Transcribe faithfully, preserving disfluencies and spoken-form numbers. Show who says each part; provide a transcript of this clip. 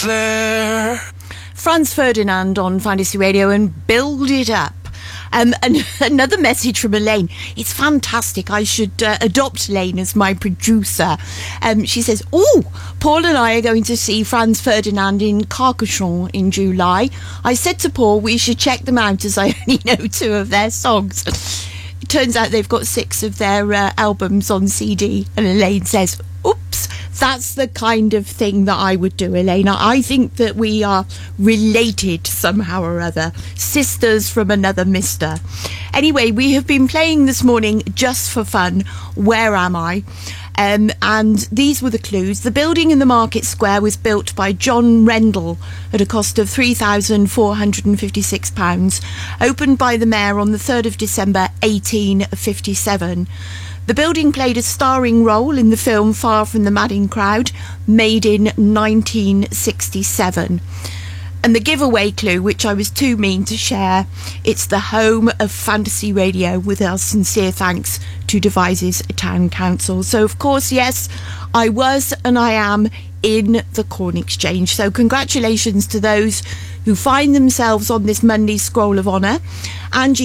Speaker 1: Claire.
Speaker 2: Franz Ferdinand on Fantasy Radio and Build It Up. Um, and another message from Elaine. It's fantastic. I should uh, adopt Elaine as my producer. Um, she says, oh, Paul and I are going to see Franz Ferdinand in Carcassonne in July. I said to Paul we should check them out as I only know two of their songs. It turns out they've got six of their uh, albums on C D. And Elaine says, oops, that's the kind of thing that I would do, Elena. I think that we are related somehow or other. Sisters from another mister. Anyway, we have been playing this morning just for fun. Where am I? Um, and these were the clues. The building in the Market Square was built by John Rendell at a cost of three thousand four hundred fifty-six pounds, opened by the mayor on the third of December eighteen fifty-seven. The building played a starring role in the film Far From the Madding Crowd, made in nineteen sixty-seven. And the giveaway clue, which I was too mean to share, it's the home of Fantasy Radio, with our sincere thanks to Devizes Town Council. So, of course, yes, I was and I am in the Corn Exchange. So congratulations to those who find themselves on this Monday Scroll of Honour. Angie